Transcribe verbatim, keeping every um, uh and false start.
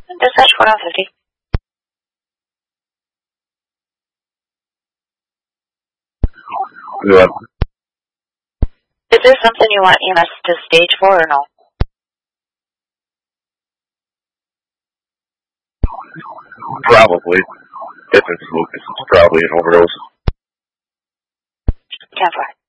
Dispatch four one fifty. Yeah. Is this something you want E M S to stage for or no? Probably. If it's Lucas, it's probably an overdose. ten four.